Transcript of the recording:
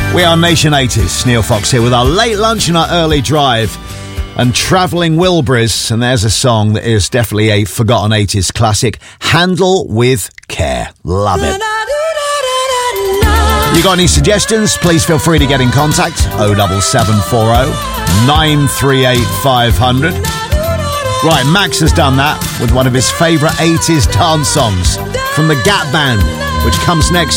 We are Nation 80s. Neil Fox here with our late lunch and our early drive and Travelling Wilburys. And there's a song that is definitely a forgotten 80s classic, Handle with Care. Love it. You got any suggestions? Please feel free to get in contact. 07740 938 500. Right, Max has done that with one of his favourite 80s dance songs from the Gap Band, which comes next.